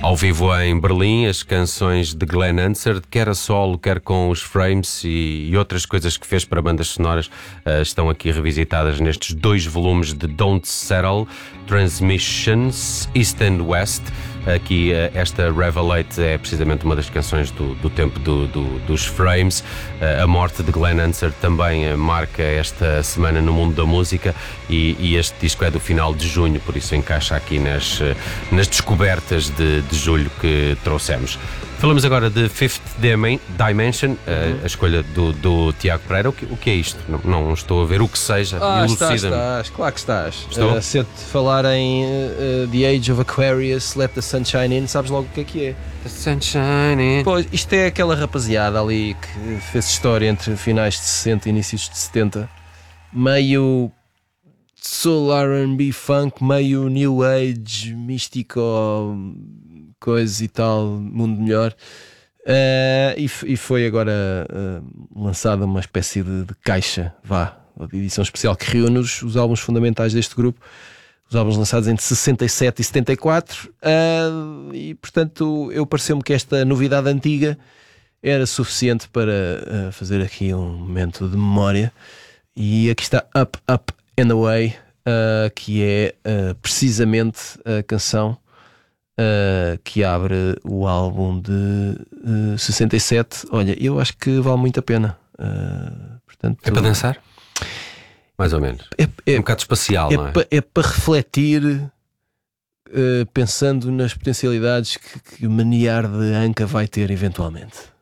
ao vivo em Berlim, as canções de Glenn Hansard, quer a solo, quer com os Frames e outras coisas que fez para bandas sonoras, estão aqui revisitadas nestes 2 volumes de Don't Settle, Transmissions, East and West. Aqui esta Revelate é precisamente uma das canções do tempo dos Frames. A morte de Glenn Hansard também marca esta semana no mundo da música, e este disco é do final de junho, por isso encaixa aqui nas descobertas de julho que trouxemos. Falamos agora de Fifth Dimension, a escolha do Tiago Pereira. O que é isto? Não estou a ver o que seja. Estás, claro que estás. Estou? Se eu te falar em The Age of Aquarius, Let the Sunshine In, sabes logo o que é. The Sunshine In. Pois, isto é aquela rapaziada ali que fez história entre finais de 60 e inícios de 70, meio soul R&B funk, meio new age, místico, coisa e tal, mundo melhor. E foi agora lançada uma espécie de caixa, uma edição especial que reúne os álbuns fundamentais deste grupo, os álbuns lançados entre 67 e 74, e portanto pareceu-me que esta novidade antiga era suficiente para fazer aqui um momento de memória. E aqui está Up, Up and Away, que é precisamente a canção que abre o álbum de 67. Olha, eu acho que vale muito a pena. Portanto, é para dançar? Mais ou menos. Um bocado espacial, não é? É para refletir, pensando nas potencialidades que o Maniar de Anca vai ter eventualmente.